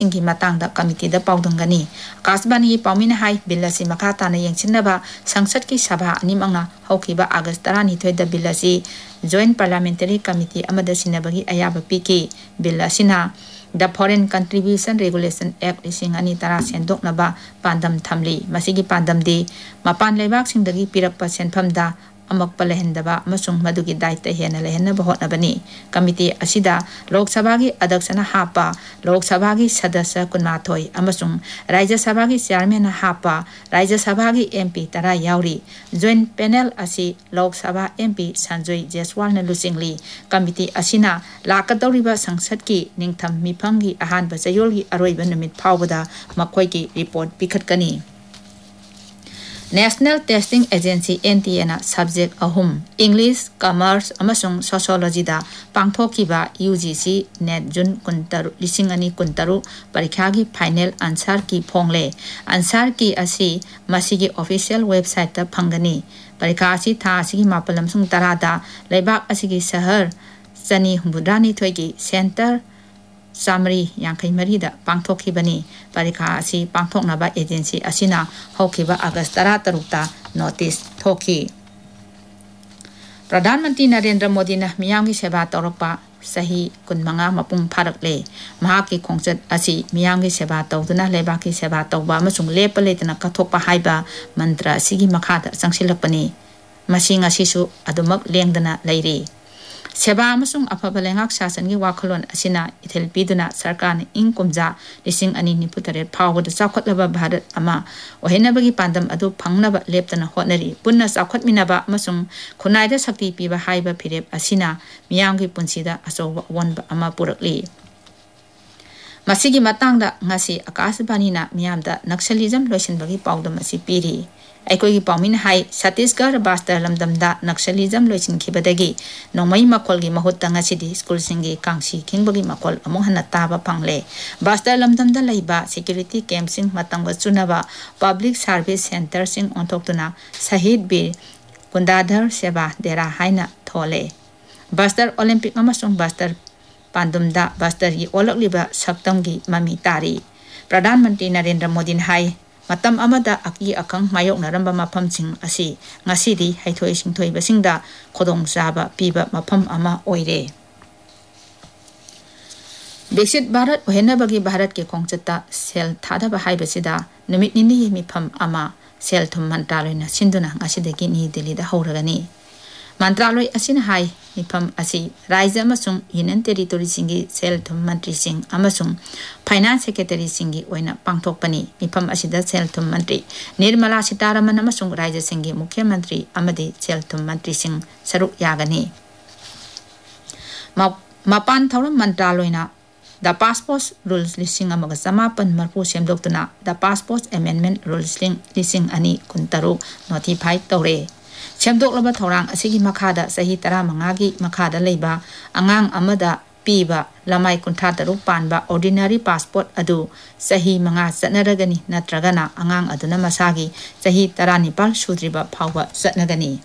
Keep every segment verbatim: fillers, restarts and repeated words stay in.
की matang da committee da paudungani kasbani paumina hai billasi makata na yengchinaba sangsad ki sabha ani mangna hokiba August tarani thoi da billasi joint parliamentary committee amada sinabagi ayaba piki billasina the Foreign Contribution Regulation Act lising ani tara sendok naba pandam thamli masigi pandam di mapan lebak sing dagi pirak pa senpham da amak palehendaba masung madugi daita hena lehenna bahot nabani committee asida Lok Sabha gi adaksana hapa Lok Sabha gi sadasya kunmathoi amasung Rajya Sabha gi chairman hapa Rajya Sabha gi M P tara yauri joint panel asi Lok Sabha M P Sanjoy Jaiswal na lusingli committee asina lakadoriba sangsad ki ningtham mifam gi ahan ba chayol gi aroiba numit phawbada makhoi gi report pikhatkani National Testing Agency N T A na subject ahum English, Commerce amasung Sociology da pangthokiba U G C Net Jun kuntaru lising ani kuntaru parikha gi final answer ki phongle answer ki asi masigi official website ta phangani parikha asi tha asigi mapalam sung tarada leibak asigi sahar sani humbudrani thoigi center Samri Yankai Marida Pangtoki Bani Parika asi Pangtok Naba Agency Asina Hokiba Agastara Tarukta Notice Toki Pradhan Mantri Narendra Modi na Miyangi Seba Toropa Sahi Kunmanga Mapung Parakle Mahaki Kongset Asi Miyangi Seba Tawduna Lebaki Seba Tawba Masung Lepaletana Katokpa Haiba Mantra Sigi Makata Sangsilapani Masinga Sisu Adumak Lengdana Lairi Seba amasung afaba lengak sasan gi wakhalon asina ithel piduna sarkar ing kumja lising ani niputare phawda chawkhatlaba bharat ama ohenabagi pandam adu phangnaba leptana hotnari punna chawkhatminaba amasung khunaida sakti piba haiba phirep asina miyamgi punsida asoba wonba ama purakli masigi matangda ngasi akasbani na miyamda naxalism loisinbagi pawdam asi piri Aikoi Paumin Hai Satisgar Bastar Lamdamda Naxalism Loisin Kibadagi Nomai Makol gi Mahutanga City School Singi Kangsi Kingbagi Makol Amohana Taba Pangle Bastar Lamdamda Laiba Security Camp Sing Matangwa Chunaba Public Service Center Sing Ontoktuna Sahid Bir Kundadhar Seba Dera Haina Thole Bastar Olympic Amasung Bastar Pandumda Bastar Yi Olakliba Saktamgi Mami Tari Pradhan Mantri Narendra Modi Hai Matam amada aki akang mayok naramba mapam sing asi ngasidi haithoi singthoi basingda khodong saba piba mapam ama oire Bexit Bharat ohena bagi Bharat ke kongchata sel thada ba hai basida numit nini mifam ama sel thum mantraloi na sinduna ngasidagi ni Delhi da hauragani mantraloi asina hai mifam asi Rajya amasung Union Territory singi sel thum mantri sing amasung Finance Secretary singi oina pangthokpani mifam asida sel thum mantri Nirmala Sitaraman amasung Rajya singi Mukhya Mantri amadi sel thum mantri sing saruk yagani mapan thauram mantraloina The Passport Rules lising amaga samapan marpu semdoktuna The Passport Amendment Rules lising ani kuntaru notify tawre Semdok laba thorang asigi makada sahi tara mangagi makada leiba angang amada piba lamai kuntha taruk panba ordinary passport adu sahi manga satnaragani natragana angang aduna masagi sahi tara nipal sudriba phawba satnagani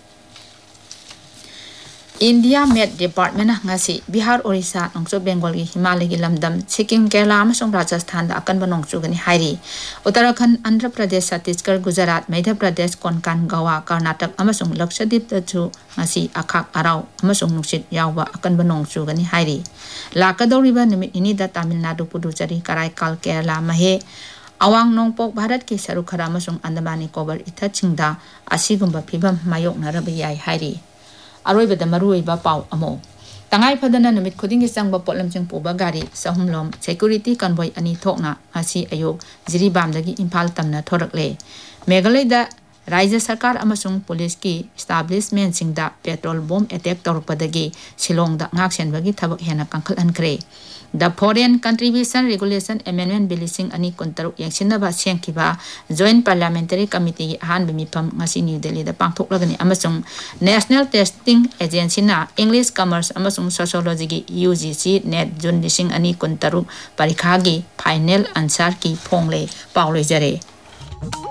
India Met Department ngasi Bihar Orissa nongso Bengal gi Himalaya gi lamdam Sikkim Kerala amasung Rajasthan da akan banongchu gani hairi Uttarakhand Andhra Pradesh Chhattisgarh Gujarat Madhya Pradesh Konkan Goa Karnataka amasung Lakshadweep da chu ngasi akhak arau amasung nuksit yawba akan banongchu gani hairi lakadoriba numit ini da Tamil Nadu Puducherry Karaikal Kerala Mahe Awang nongpok Bharat ki saruk khara amasung Andaman Nicobar ithachingda asigumba phibam mayok narabi yai hairi Aroiba da maruiba pau amo tangai phadana numit khudingi sangba potlam ching puba gari sahumlom security convoy ani thokna asi ayok jiribam dagi Imphal tamna thorakle Meghalaya da Rajya Sarkar amasung police ki establishment singda petrol bomb attack torpadagi Shillong da ngaksen bagi thabak hena kangkhal ankre The Foreign Contribution Regulation Amendment Bill sing ani kuntaruk yangsinaba sengkiba Joint Parliamentary Committee han bimipam ngasi New Delhi da pangthoklagani amasung National Testing Agency na English Commerce amasung Sociology gi U G C Net Jun lising ani kuntaruk parikha gi final answer ki phongle pauloi jare